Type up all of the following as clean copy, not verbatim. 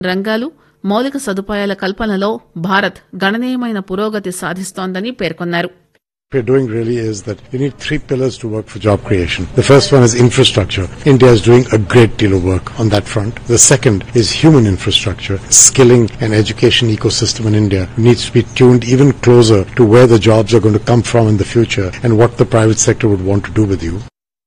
రంగాలు మౌలిక సదుపాయాల కల్పనలో భారత్ గణనీయమైన పురోగతి సాధిస్తోందని పేర్కొన్నారు. What we're doing really is that you need three pillars to work for job creation. The first one is infrastructure. India is doing a great deal of work on that front. The second is human infrastructure. Skilling and education ecosystem in India needs to be tuned even closer to where the jobs are going to come from in the future and what the private sector would want to do with you.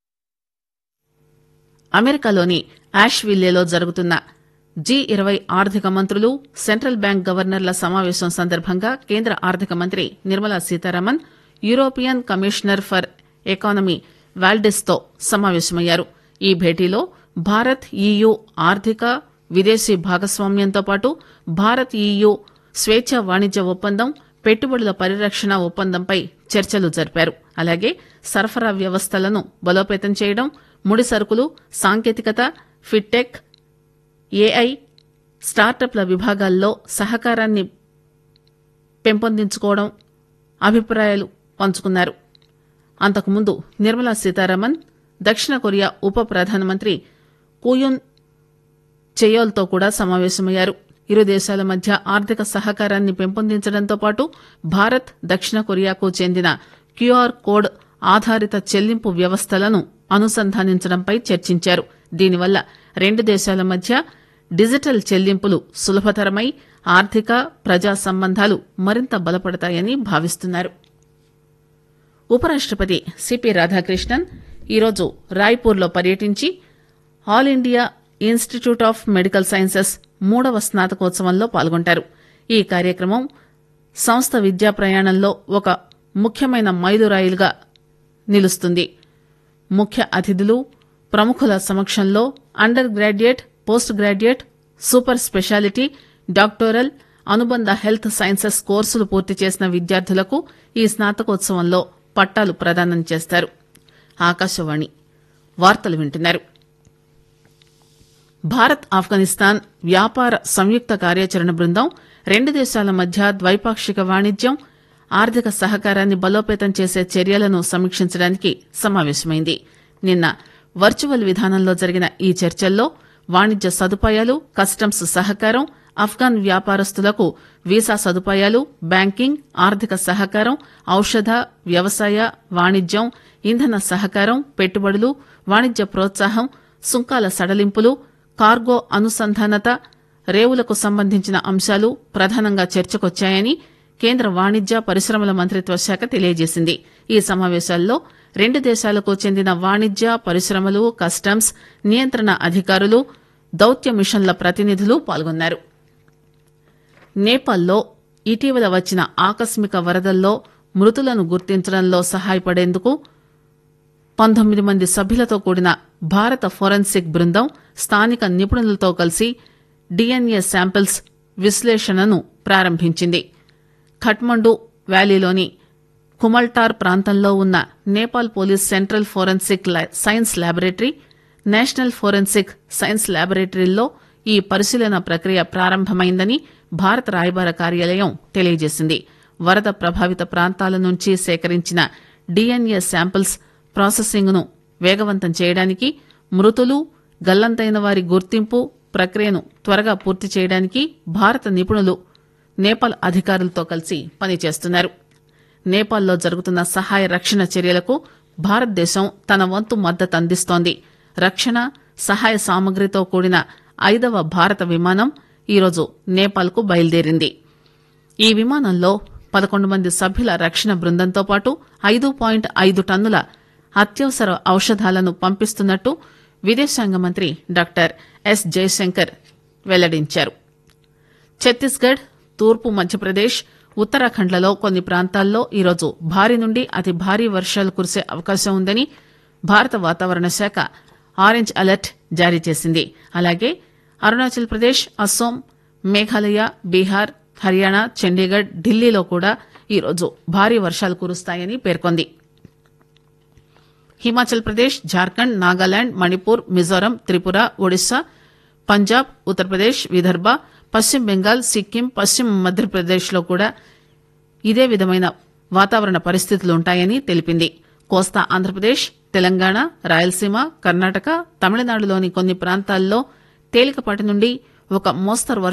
అమెరికాలోని యాష్విల్లేలో జరుగుతున్న G20 ఆర్థిక మంత్రులు central bank గవర్నర్ల సమావేశం సందర్భంగా కేంద్ర ఆర్థిక మంత్రి Nirmala Sitharaman European commissioner for economy వాల్డెస్తో సమావేశమయ్యారు. ఈ భేటీలో భారత్ EU ఆర్థిక విదేశీ భాగస్వామ్యంతో పాటు భారత్ EU స్వేచ్ఛా వాణిజ్య ఒప్పందం, పెట్టుబడుల పరిరక్షణ ఒప్పందంపై చర్చలు జరిపారు. అలాగే సరఫరా వ్యవస్థలను బలోపేతం చేయడం, ముడి సరుకులు, సాంకేతికత, ఫిట్టెక్, AI, స్టార్టప్ల విభాగాల్లో సహకారాన్ని పెంపొందించుకోవడం అభిప్రాయాలు పంచుకున్నారు. అంతకుముందు నిర్మలా సీతారామన్ దక్షిణ కొరియా ఉప ప్రధానమంత్రి కూయున్ చెయోల్తో కూడా సమావేశమయ్యారు. ఇరు దేశాల మధ్య ఆర్థిక సహకారాన్ని పెంపొందించడంతో పాటు భారత్ దక్షిణ కొరియాకు చెందిన QR కోడ్ ఆధారిత చెల్లింపు వ్యవస్థలను అనుసంధానించడంపై చర్చించారు. దీనివల్ల రెండు దేశాల మధ్య డిజిటల్ చెల్లింపులు సులభతరమై ఆర్థిక ప్రజా సంబంధాలు మరింత బలపడతాయని భావిస్తున్నారు. ఉపరాష్టపతి సిపి రాధాకృష్ణన్ ఈరోజు రాయ్పూర్లో పర్యటించి all India institute of medical sciences 3వ స్నాతకోత్సవంలో పాల్గొంటారు. ఈ కార్యక్రమం సంస్థ విద్యా ప్రయాణంలో ఒక ముఖ్యమైన మైలురాయిలుగా నిలుస్తుంది. ముఖ్య అతిథులు, ప్రముఖుల సమక్షంలో under graduate, post graduate, super speciality, doctoral, అనుబంధ హెల్త్ సైన్సెస్ కోర్సులు పూర్తి చేసిన విద్యార్థులకు ఈ స్నాతకోత్సవంలో పట్టాలు ప్రదానం చేస్తారు. ఆకాశవాణి వార్తలు వింటున్నారు. భారత్ ఆఫ్ఘనిస్తాన్ వ్యాపార సంయుక్త కార్యాచరణ బృందం రెండు దేశాల మధ్య ద్వైపాక్షిక వాణిజ్యం, ఆర్థిక సహకారాన్ని బలోపేతం చేసే చర్యలను సమీక్షించడానికి సమావేశమైంది. నిన్న వర్చువల్ విధానంలో జరిగిన ఈ చర్చల్లో వాణిజ్య సదుపాయాలు, కస్టమ్స్ సహకారం, ఆఫ్ఘాన్ వ్యాపారస్తులకు వీసా సదుపాయాలు, బ్యాంకింగ్, ఆర్థిక సహకారం, ఔషధ, వ్యవసాయ, వాణిజ్యం, ఇంధన సహకారం, పెట్టుబడులు, వాణిజ్య ప్రోత్సాహం, సుంకాల సడలింపులు, కార్గో అనుసంధానత, రేవులకు సంబంధించిన అంశాలు ప్రధానంగా చర్చకొచ్చాయని కేంద్ర వాణిజ్య పరిశ్రమల మంత్రిత్వ శాఖ తెలియజేసింది. ఈ సమావేశాల్లో రెండు దేశాలకు చెందిన వాణిజ్య, పరిశ్రమలు, కస్టమ్స్, నియంత్రణ అధికారులు, దౌత్య మిషన్ల ప్రతినిధులు పాల్గొన్నారు. నేపాల్లో ఇటీవల వచ్చిన ఆకస్మిక వరదల్లో మృతులను గుర్తించడంలో సహాయపడేందుకు 19 మంది సభ్యులతో కూడిన భారత ఫోరెన్సిక్ బృందం స్థానిక నిపుణులతో కలిసి DNA శాంపిల్స్ విశ్లేషణను ప్రారంభించింది. ఖట్మండు వ్యాలీలోని కుమల్టార్ ప్రాంతంలో ఉన్న Nepal police central forensic science laboratory, national forensic science ల్యాబొరేటరీల్లో ఈ పరిశీలన ప్రక్రియ ప్రారంభమైందని భారత రాయబార కార్యాలయం తెలియజేసింది. వరద ప్రభావిత ప్రాంతాల నుంచి సేకరించిన DNA శాంపిల్స్ ప్రాసెసింగ్ ను వేగవంతం చేయడానికి, మృతులు, గల్లంతైన వారి గుర్తింపు ప్రక్రియను త్వరగా పూర్తి చేయడానికి భారత నిపుణులు నేపాల్ అధికారులతో కలిసి పనిచేస్తున్నారు. నేపాల్లో జరుగుతున్న సహాయ రక్షణ చర్యలకు భారతదేశం తన వంతు మద్దతు అందిస్తోంది. రక్షణ సహాయ సామగ్రితో కూడిన 5వ భారత విమానం ఈరోజు నేపాల్కు బయలుదేరింది. ఈ విమానంలో 11 మంది సభ్యుల రక్షణ బృందంతో పాటు 5.5 టన్నుల అత్యవసర ఔషధాలను పంపిస్తున్నట్టు విదేశాంగ మంత్రి డాక్టర్ ఎస్ జయశంకర్ వెల్లడించారు. ఛత్తీస్గఢ్, తూర్పు మధ్యప్రదేశ్, ఉత్తరాఖండ్లలో కొన్ని ప్రాంతాల్లో ఈరోజు భారీ నుండి అతి భారీ వర్షాలు కురిసే అవకాశం ఉందని భారత వాతావరణ శాఖ ఆరెంజ్ అలర్ట్ జారీ చేసింది. అలాగే అరుణాచల్ ప్రదేశ్, అస్సోం, మేఘాలయ, బీహార్, హర్యానా, చండీగఢ్, ఢిల్లీలో కూడా ఈరోజు భారీ వర్షాలు కురుస్తాయని పేర్కొంది. హిమాచల్ ప్రదేశ్, జార్ఖండ్, నాగాలాండ్, మణిపూర్, మిజోరం, త్రిపుర, ఒడిశా, పంజాబ్, ఉత్తరప్రదేశ్, విదర్భ, పశ్చిమ బెంగాల్, సిక్కిం, పశ్చిమ మధ్యప్రదేశ్ లో కూడా ఇదే విధమైన వాతావరణ పరిస్థితులుంటాయని తెలిపింది. కోస్తా ఆంధ్రప్రదేశ్, తెలంగాణ, రాయలసీమ, కర్ణాటక, తమిళనాడులోని కొన్ని ప్రాంతాల్లో తేలికపాటి నుండి ఒక మోస్తరు